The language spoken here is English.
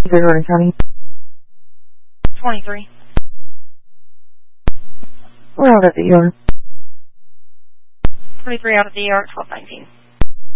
Orange County. 23. We're out at the ER. 23 out at the ER, 1219.